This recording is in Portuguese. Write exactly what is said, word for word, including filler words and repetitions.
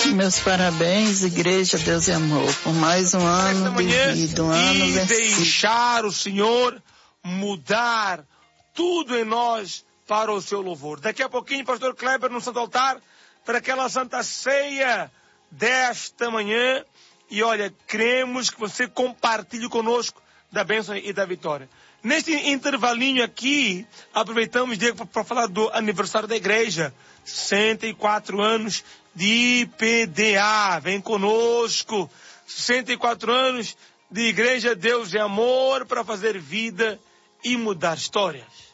Meus parabéns, Igreja Deus e Amor, por mais um ano vivido, um ano e vencido. deixar o Senhor mudar tudo em nós para o seu louvor. Daqui a pouquinho, pastor Kleber no Santo Altar, para aquela Santa Ceia desta manhã. E olha, queremos que você compartilhe conosco da bênção e da vitória. Neste intervalinho aqui, aproveitamos, Diego, para falar do aniversário da igreja. sessenta e quatro anos de I P D A. Vem conosco. sessenta e quatro anos de Igreja Deus e Amor para fazer vida e mudar histórias.